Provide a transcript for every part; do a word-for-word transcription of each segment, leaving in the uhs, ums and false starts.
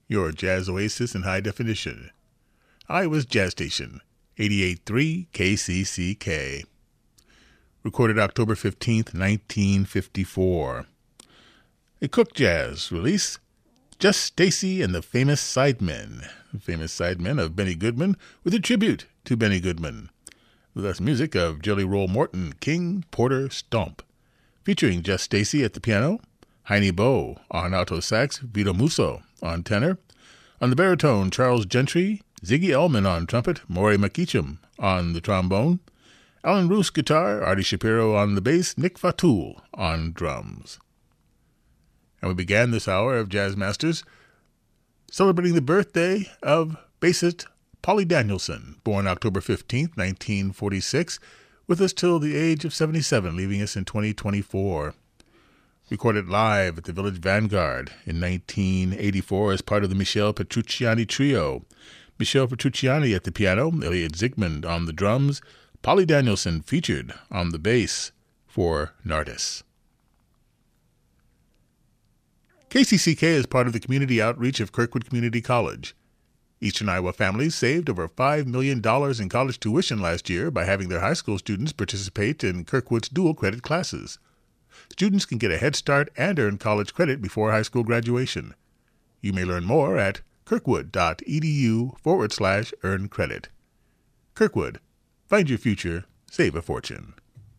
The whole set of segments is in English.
your jazz oasis in high definition. Iowa's Jazz Station, eighty-eight point three K C C K. Recorded October fifteenth, nineteen fifty-four. A Cook Jazz release, Just Stacy and the Famous Sidemen, the famous sidemen of Benny Goodman, with a tribute to Benny Goodman. With us music of Jelly Roll Morton, King Porter Stomp, featuring Just Stacy at the piano, Heine Bow on alto sax, Vito Musso on tenor, on the baritone Charles Gentry, Ziggy Elman on trumpet, Maury McEacham on the trombone, Alan Roos guitar, Artie Shapiro on the bass, Nick Fatul on drums. And we began this hour of Jazz Masters celebrating the birthday of bassist Polly Danielson, born October fifteenth, nineteen forty-six, with us till the age of seventy-seven, leaving us in twenty twenty-four. Recorded live at the Village Vanguard in nineteen eighty-four as part of the Michel Petrucciani Trio. Michel Petrucciani at the piano, Elliot Zygmunt on the drums, Polly Danielson featured on the bass for Nardis. K C C K is part of the community outreach of Kirkwood Community College. Eastern Iowa families saved over five million dollars in college tuition last year by having their high school students participate in Kirkwood's dual credit classes. Students can get a head start and earn college credit before high school graduation. You may learn more at kirkwood.edu forward slash earn credit. Kirkwood, find your future, save a fortune.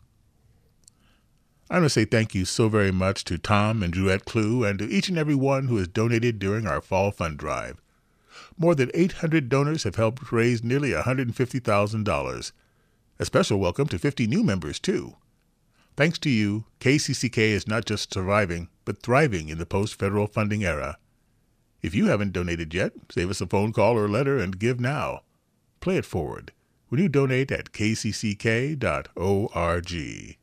I want to say thank you so very much to Tom and Druette Clue and to each and every one who has donated during our fall fund drive. More than eight hundred donors have helped raise nearly one hundred fifty thousand dollars. A special welcome to fifty new members, too. Thanks to you, K C C K is not just surviving, but thriving in the post-federal funding era. If you haven't donated yet, save us a phone call or letter and give now. Play it forward when you donate at k c c k dot org.